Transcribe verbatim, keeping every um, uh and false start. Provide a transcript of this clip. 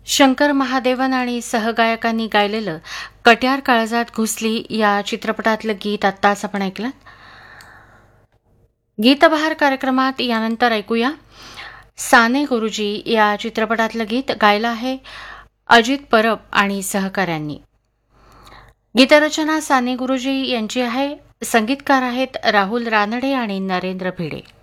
शंकर महादेवन आणि सहगायकांनी गायलेलं कट्यार काळजात घुसली या चित्रपटातलं गीत आत्ताच आपण ऐकलं. गीतबहार कार्यक्रमात यानंतर ऐकूया साने गुरुजी या चित्रपटातलं गीत गायलं आहे अजित परब आणि सहकाऱ्यांनी. गीतरचना साने गुरुजी यांची आहे. संगीतकार आहेत राहुल रानडे आणि नरेंद्र भिडे.